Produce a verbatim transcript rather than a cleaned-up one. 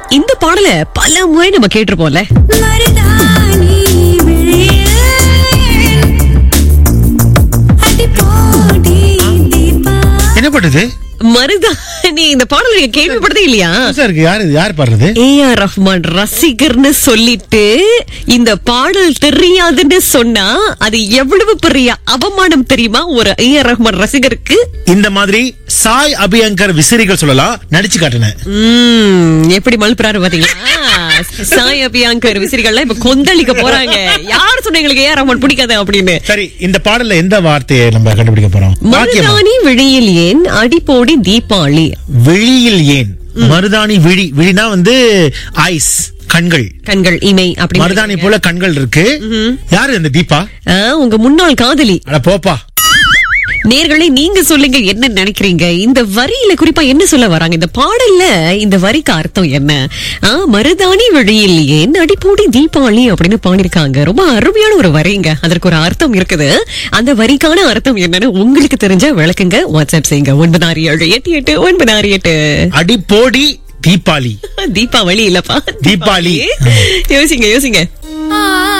இந்த பாடல பல முறை நம்ம கேட்டிருப்போம்ல. என்ன பண்ணுது மருதாணி? இந்த பாடல் நீங்க கேள்விப்பட்டதே இல்லையா? யாரு யார் பாடுறது? ஏ ஆர் ரஹ்மான் ரசிகர்னு சொல்லிட்டு இந்த பாடல் தெரியாதுன்னு சொன்னா அது எவ்வளவு பெரிய அவமானம் தெரியுமா ஒரு ஏ ஆர் ரஹ்மான் ரசிகருக்கு? இந்த மாதிரி சாய் அபியங்கர் விசிறிகள் சொல்லலாம் நடிச்சு காட்டினேன். எப்படி மல்புறாரு பாத்தீங்களா? சாய் அபியங்கர் விசிறிகள்லாம் இப்ப கொந்தளிக்க போறாங்க. யார் சொன்ன எங்களுக்கு ஏ ஆர் ரஹ்மான் பிடிக்காது அப்படின்னு? சரி, இந்த பாடல்ல எந்த வார்த்தையை நம்ம கண்டுபிடிக்க போறோம்? மருதாணி விழியில் ஏன் அடிப்போடி தீபாவளி. விழியில் ஏன்? மருதாணி விழி, விழினா வந்து ஐஸ், கண்கள், கண்கள், இமை. அப்படி மருதாணி போல கண்கள் இருக்கு. யாரு இந்த தீபா? உங்க முன்னாள் காதலி. அட போப்பா. நேர்களே, நீங்க சொல்லுங்க, என்ன நினைக்கிறீங்க? இந்த வரியில குறிப்பா என்ன சொல்ல வராங்க? இந்த பாடல்ல இந்த வரிக்கு அர்த்தம் என்ன? மருதாணி வழியில் ஏன் அடிப்போடி தீபாவளி அப்படின்னு பாடிருக்காங்க. ரொம்ப அருமையான ஒரு வரிங்க. அதற்கு ஒரு அர்த்தம் இருக்குது. அந்த வரிக்கான அர்த்தம் என்னன்னு உங்களுக்கு தெரிஞ்ச விளக்குங்க. வாட்ஸ்அப் செய்யுங்க. ஒன்பது ஆறு ஏழு எட்டு எட்டு ஒன்பது ஆறு எட்டு. அடிப்போடி தீபாவளி. தீபாவளி இல்லப்பா, தீபாவளி. யோசிங்க யோசிங்க.